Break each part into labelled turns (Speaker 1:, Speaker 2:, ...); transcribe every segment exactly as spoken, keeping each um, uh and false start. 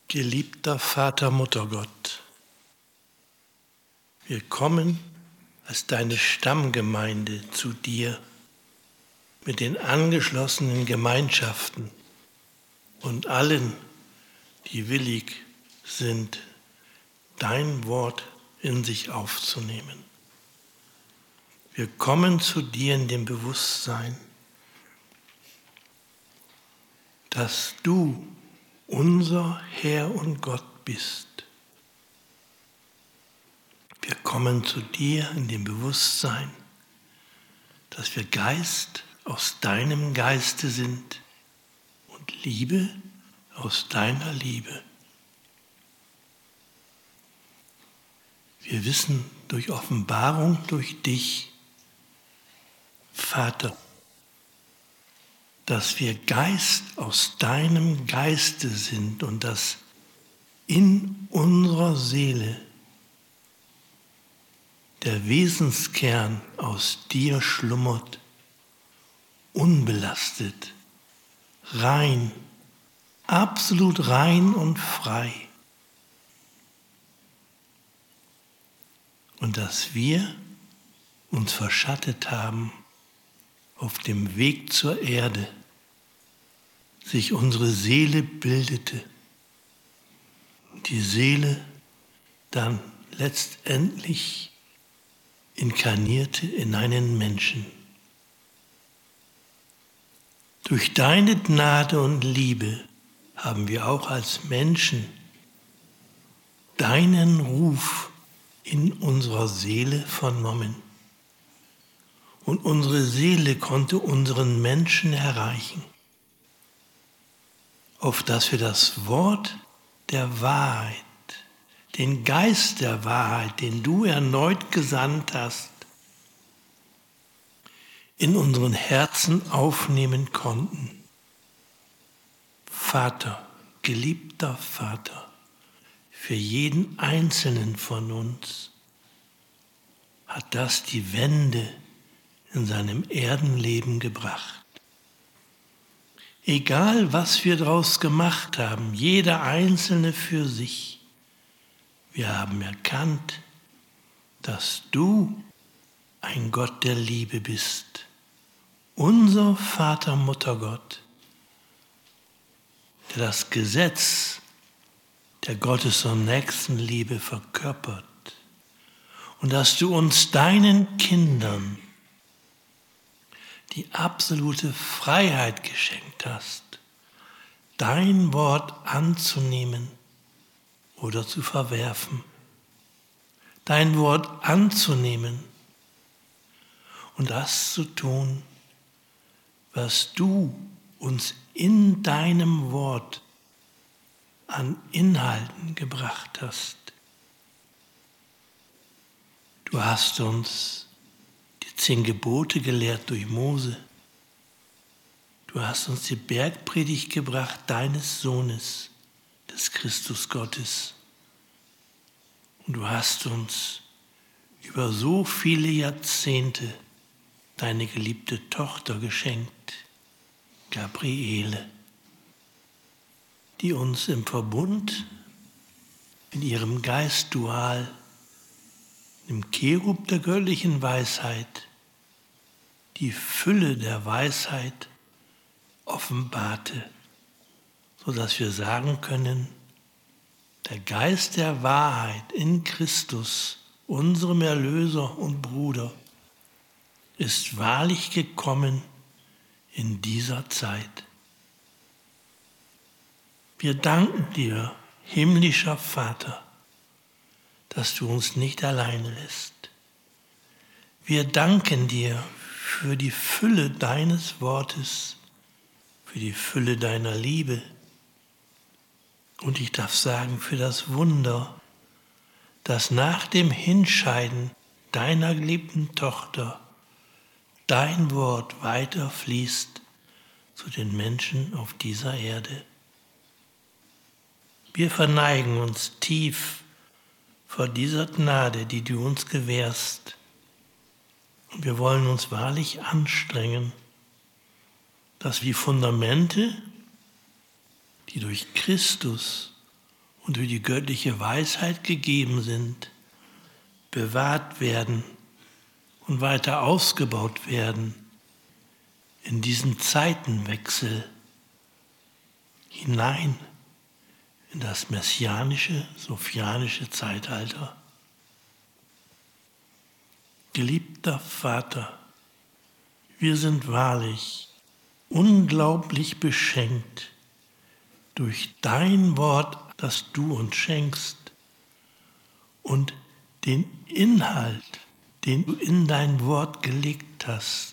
Speaker 1: Geliebter Vater, Muttergott, wir kommen als deine Stammgemeinde zu dir mit den angeschlossenen Gemeinschaften und allen, die willig sind, dein Wort in sich aufzunehmen. Wir kommen zu dir in dem Bewusstsein, dass du unser Herr und Gott bist. Wir kommen zu dir in dem Bewusstsein, dass wir Geist aus deinem Geiste sind und Liebe aus deiner Liebe. Wir wissen durch Offenbarung durch dich, Vater, dass wir Geist aus deinem Geiste sind und dass in unserer Seele der Wesenskern aus dir schlummert, unbelastet, rein, absolut rein und frei. Und dass wir uns verschattet haben auf dem Weg zur Erde, sich unsere Seele bildete, die Seele dann letztendlich inkarnierte in einen Menschen. Durch deine Gnade und Liebe haben wir auch als Menschen deinen Ruf in unserer Seele vernommen. Und unsere Seele konnte unseren Menschen erreichen, auf dass wir das Wort der Wahrheit, den Geist der Wahrheit, den du erneut gesandt hast, in unseren Herzen aufnehmen konnten. Vater, geliebter Vater, für jeden Einzelnen von uns hat das die Wende in seinem Erdenleben gebracht. Egal, was wir daraus gemacht haben, jeder Einzelne für sich, wir haben erkannt, dass du ein Gott der Liebe bist, unser Vater, Muttergott, der das Gesetz der Gottes- und Nächstenliebe verkörpert und dass du uns, deinen Kindern, die absolute Freiheit geschenkt hast, dein Wort anzunehmen oder zu verwerfen, dein Wort anzunehmen und das zu tun, was du uns in deinem Wort an Inhalten gebracht hast. Du hast uns die zehn Gebote gelehrt durch Mose. Du hast uns die Bergpredigt gebracht deines Sohnes, des Christus Gottes. Und du hast uns über so viele Jahrzehnte deine geliebte Tochter geschenkt, Gabriele, die uns im Verbund in ihrem Geist-Dual, im Cherub der göttlichen Weisheit, die Fülle der Weisheit offenbarte, sodass wir sagen können, der Geist der Wahrheit in Christus, unserem Erlöser und Bruder, ist wahrlich gekommen in dieser Zeit. Wir danken dir, himmlischer Vater, dass du uns nicht alleine lässt. Wir danken dir für die Fülle deines Wortes, für die Fülle deiner Liebe und ich darf sagen, für das Wunder, dass nach dem Hinscheiden deiner geliebten Tochter dein Wort weiter fließt zu den Menschen auf dieser Erde. Wir verneigen uns tief vor dieser Gnade, die du uns gewährst. Und wir wollen uns wahrlich anstrengen, dass wie Fundamente, die durch Christus und durch die göttliche Weisheit gegeben sind, bewahrt werden und weiter ausgebaut werden in diesen Zeitenwechsel hinein in das messianische, sophianische Zeitalter. Geliebter Vater, wir sind wahrlich unglaublich beschenkt durch dein Wort, das du uns schenkst, und den Inhalt, den du in dein Wort gelegt hast.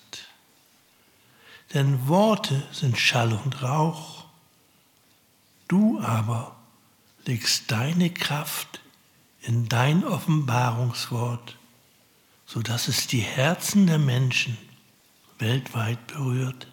Speaker 1: Denn Worte sind Schall und Rauch, du aber legst deine Kraft in dein Offenbarungswort, sodass es die Herzen der Menschen weltweit berührt.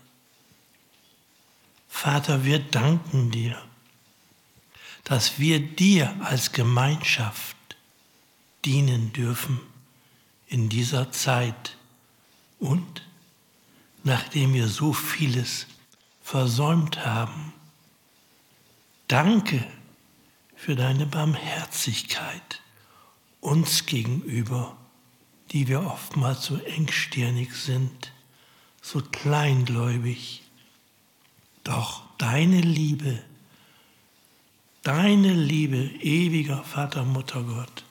Speaker 1: Vater, wir danken dir, dass wir dir als Gemeinschaft dienen dürfen in dieser Zeit und nachdem wir so vieles versäumt haben. Danke für deine Barmherzigkeit uns gegenüber, die wir oftmals so engstirnig sind, so kleingläubig. Doch deine Liebe, deine Liebe, ewiger Vater, Mutter Gott,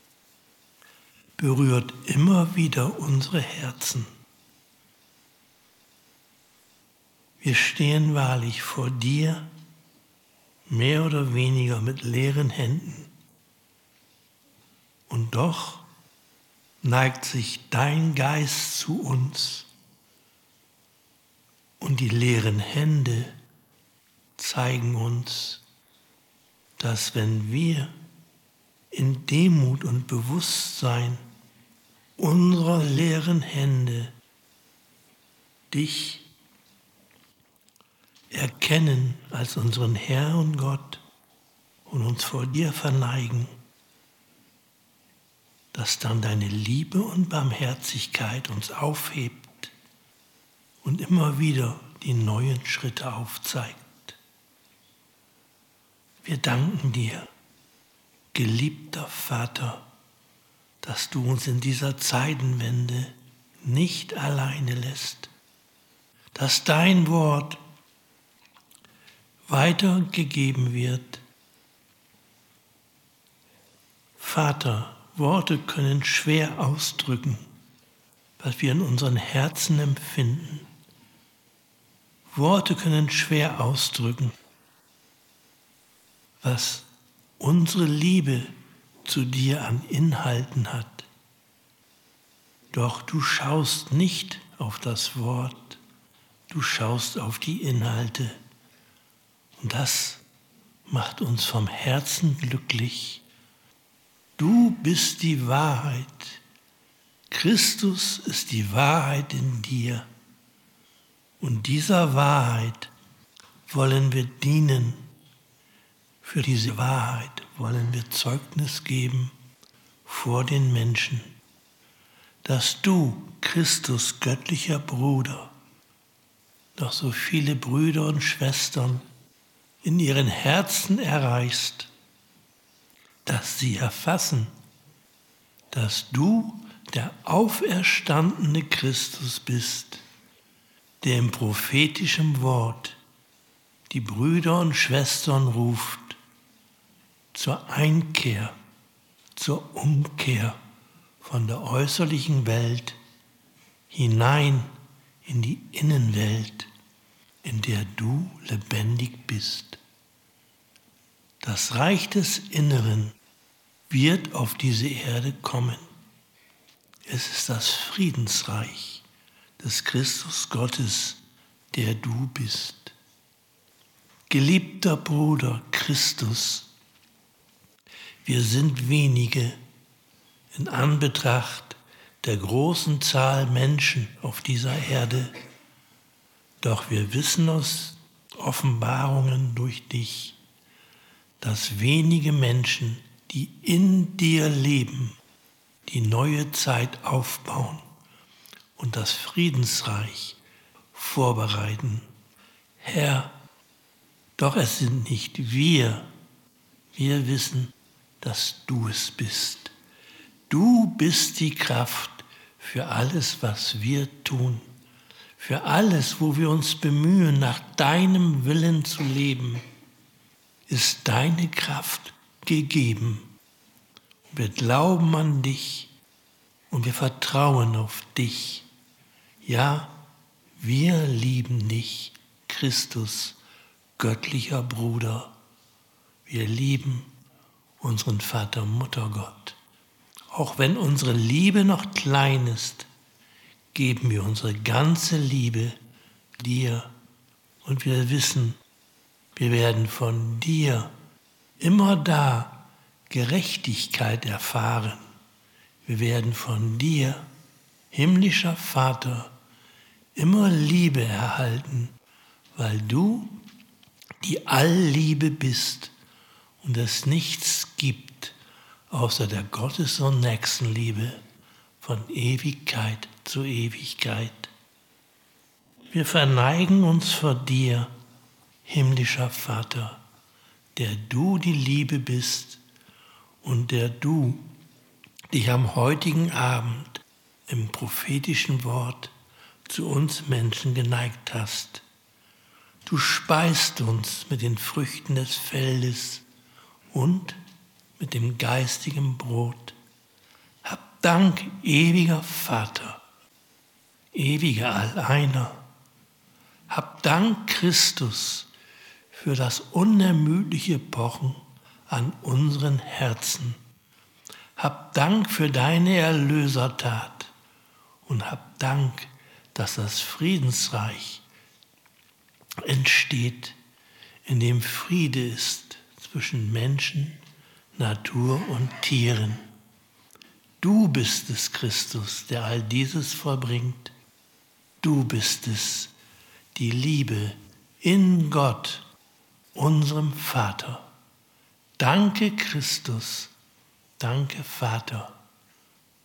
Speaker 1: berührt immer wieder unsere Herzen. Wir stehen wahrlich vor dir, mehr oder weniger mit leeren Händen. Und doch neigt sich dein Geist zu uns. Und die leeren Hände zeigen uns, dass wenn wir in Demut und Bewusstsein unserer leeren Hände dich erkennen als unseren Herr und Gott und uns vor dir verneigen, dass dann deine Liebe und Barmherzigkeit uns aufhebt und immer wieder die neuen Schritte aufzeigt. Wir danken dir, geliebter Vater, dass du uns in dieser Zeitenwende nicht alleine lässt, dass dein Wort weitergegeben wird. Vater, Worte können schwer ausdrücken, was wir in unseren Herzen empfinden. Worte können schwer ausdrücken, was unsere Liebe zu dir an Inhalten hat. Doch du schaust nicht auf das Wort, du schaust auf die Inhalte. Und das macht uns vom Herzen glücklich. Du bist die Wahrheit. Christus ist die Wahrheit in dir. Und dieser Wahrheit wollen wir dienen. Für diese Wahrheit wollen wir Zeugnis geben vor den Menschen, dass du, Christus, göttlicher Bruder, doch so viele Brüder und Schwestern in ihren Herzen erreichst, dass sie erfassen, dass du der auferstandene Christus bist, der im prophetischen Wort die Brüder und Schwestern ruft zur Einkehr, zur Umkehr von der äußerlichen Welt hinein in die Innenwelt, in der du lebendig bist. Das Reich des Inneren wird auf diese Erde kommen. Es ist das Friedensreich des Christus Gottes, der du bist. Geliebter Bruder Christus, wir sind wenige in Anbetracht der großen Zahl Menschen auf dieser Erde, doch wir wissen aus Offenbarungen durch dich, dass wenige Menschen, die in dir leben, die neue Zeit aufbauen und das Friedensreich vorbereiten. Herr, doch es sind nicht wir, Wir wissen, dass du es bist. Du bist die Kraft für alles, was wir tun, für alles, wo wir uns bemühen, nach deinem Willen zu leben, ist deine Kraft gegeben. Wir glauben an dich und wir vertrauen auf dich. Ja, wir lieben dich, Christus, göttlicher Bruder. Wir lieben unseren Vater, Mutter Gott. Auch wenn unsere Liebe noch klein ist, geben wir unsere ganze Liebe dir. Und wir wissen, wir werden von dir immer da Gerechtigkeit erfahren. Wir werden von dir, himmlischer Vater, immer Liebe erhalten, weil du die Allliebe bist und es nichts gibt außer der Gottes- und Nächstenliebe von Ewigkeit zu Ewigkeit. Wir verneigen uns vor dir, himmlischer Vater, der du die Liebe bist und der du dich am heutigen Abend im prophetischen Wort zu uns Menschen geneigt hast. Du speist uns mit den Früchten des Feldes und mit dem geistigen Brot. Hab Dank, ewiger Vater, ewiger Alleiner. Hab Dank, Christus, für das unermüdliche Pochen an unseren Herzen. Hab Dank für deine Erlösertat und hab Dank, dass das Friedensreich entsteht, in dem Friede ist zwischen Menschen, Natur und Tieren. Du bist es, Christus, der all dieses vollbringt. Du bist es, die Liebe in Gott, unserem Vater. Danke, Christus. Danke, Vater.